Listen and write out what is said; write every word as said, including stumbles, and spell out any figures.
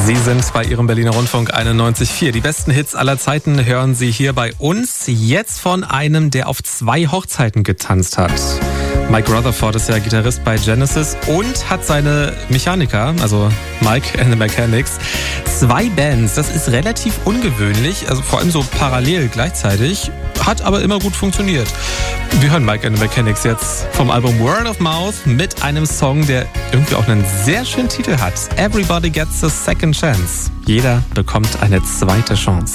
Sie sind bei Ihrem Berliner Rundfunk einundneunzig Komma vier. Die besten Hits aller Zeiten hören Sie hier bei uns. Jetzt von einem, der auf zwei Hochzeiten getanzt hat. Mike Rutherford ist ja Gitarrist bei Genesis und hat seine Mechaniker, also Mike and the Mechanics, zwei Bands. Das ist relativ ungewöhnlich, also vor allem so parallel gleichzeitig, hat aber immer gut funktioniert. Wir hören Mike and the Mechanics jetzt vom Album Word of Mouth mit einem Song, der irgendwie auch einen sehr schönen Titel hat. Everybody gets a second chance. Jeder bekommt eine zweite Chance.